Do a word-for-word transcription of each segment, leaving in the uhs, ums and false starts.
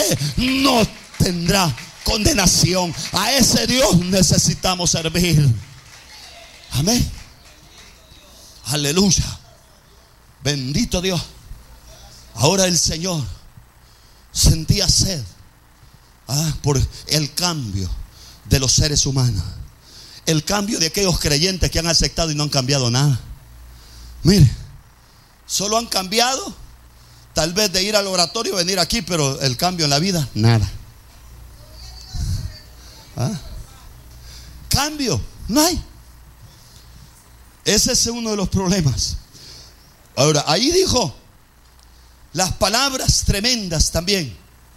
no tendrá condenación. A ese Dios necesitamos servir. Amén. Aleluya. Bendito Dios. Ahora el Señor sentía sed ah, por el cambio de los seres humanos. El cambio de aquellos creyentes que han aceptado y no han cambiado nada. Mire, solo han cambiado tal vez de ir al oratorio, venir aquí, pero el cambio en la vida, nada. ¿Ah? Cambio, no hay. Ese es uno de los problemas. Ahora, ahí dijo las palabras tremendas también.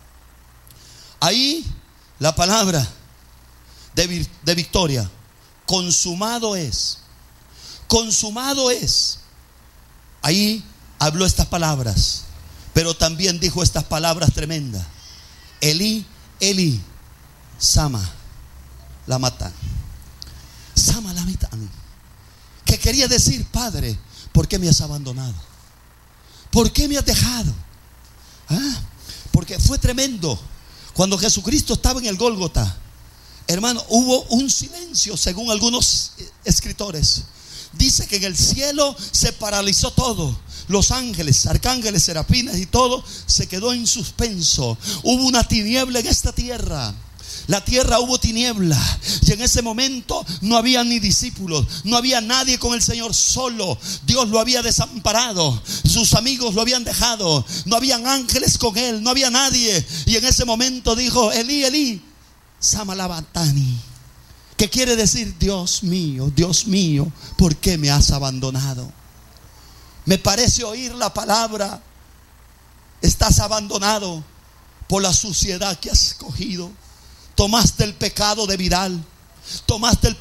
Ahí la palabra de, de victoria. Consumado es. Consumado es. Ahí habló estas palabras, pero también dijo estas palabras tremendas. Elí, Elí, Sama la matan. Sama la matan. Que quería decir: Padre, ¿por qué me has abandonado? ¿Por qué me has dejado? ¿Ah? Porque fue tremendo. Cuando Jesucristo estaba en el Gólgota, hermano, hubo un silencio, según algunos escritores. Dice que en el cielo se paralizó todo. Los ángeles, arcángeles, serafines y todo se quedó en suspenso. Hubo una tiniebla en esta tierra. La tierra hubo tiniebla. Y en ese momento no había ni discípulos, no había nadie con el Señor, solo. Dios lo había desamparado, sus amigos lo habían dejado, no habían ángeles con él, no había nadie. Y en ese momento dijo: Elí, Elí, sama labatani. ¿Qué quiere decir? Dios mío, Dios mío, ¿por qué me has abandonado? Me parece oír la palabra: estás abandonado por la suciedad que has escogido. Tomaste el pecado de Vidal, tomaste el